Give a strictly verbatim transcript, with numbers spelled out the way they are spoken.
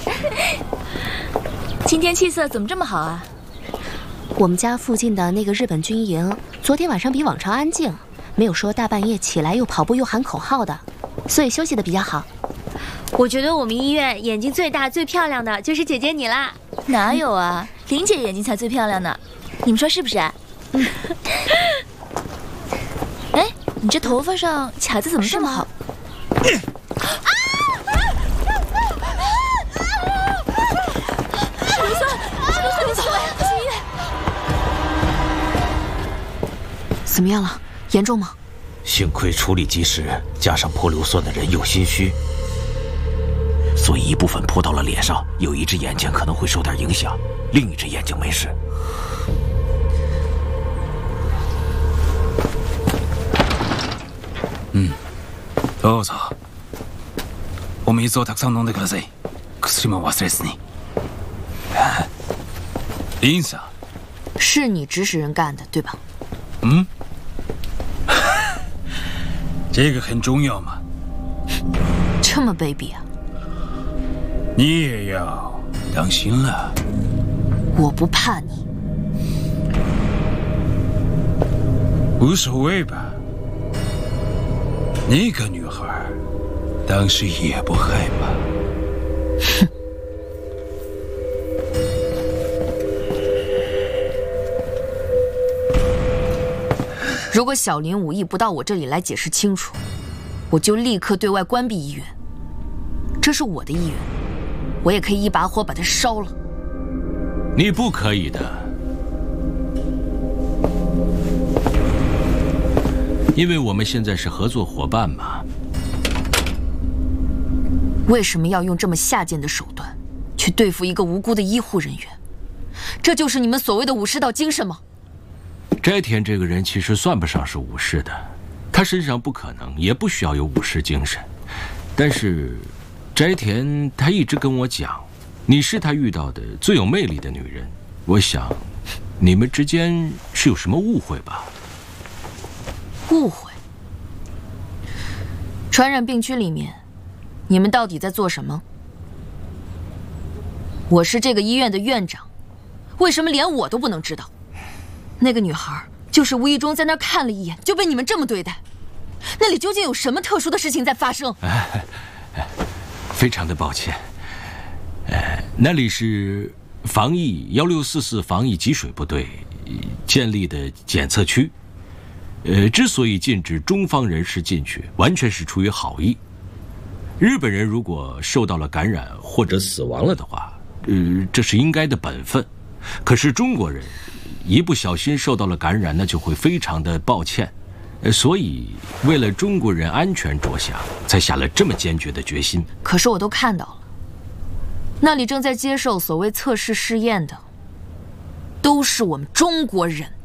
今天气色怎么这么好啊？ 我们家附近的那个日本军营，昨天晚上比往常安静，没有说大半夜起来又跑步又喊口号的，所以休息的比较好。 我觉得我们医院眼睛最大最漂亮的就是姐姐你啦。 哪有啊，林姐眼睛才最漂亮呢，你们说是不是啊？嗯。哎，你这头发上卡子怎么这么好？硫酸，硫酸，你起来，去医院。 怎么样了？严重吗？ 幸亏处理及时，加上泼硫酸的人又心虚，所以一部分泼到了脸上，有一只眼睛可能会受点影响，另一只眼睛没事。 うんどうぞお水をたくさん飲んでください。薬も忘れずに。林さん， 是你指使人干的对吧？ 嗯，这个很重要嘛。 这么卑鄙啊！ 你也要当心了。 我不怕你。 无所谓吧。那个女孩当时也不害怕。 哼。如果小林武艺不到我这里来解释清楚，我就立刻对外关闭医院。这是我的医院，我也可以一把火把它烧了。 你不可以的，因为我们现在是合作伙伴嘛。 为什么要用这么下贱的手段去对付一个无辜的医护人员？这就是你们所谓的武士道精神吗？ 斋田这个人其实算不上是武士的，他身上不可能也不需要有武士精神。但是斋田他一直跟我讲，你是他遇到的最有魅力的女人。我想你们之间是有什么误会吧？ 误会？传染病区里面你们到底在做什么？我是这个医院的院长，为什么连我都不能知道？那个女孩就是无意中在那儿看了一眼，就被你们这么对待。那里究竟有什么特殊的事情在发生？ 哎哎、非常的抱歉，哎，那里是防疫幺六四四防疫集水部队建立的检测区。呃，之所以禁止中方人士进去，完全是出于好意。日本人如果受到了感染或者死亡了的话，呃，这是应该的本分。可是中国人一不小心受到了感染，那就会非常的抱歉。呃，所以为了中国人安全着想，才下了这么坚决的决心。 可是我都看到了，那里正在接受所谓测试试验的，都是我们中国人。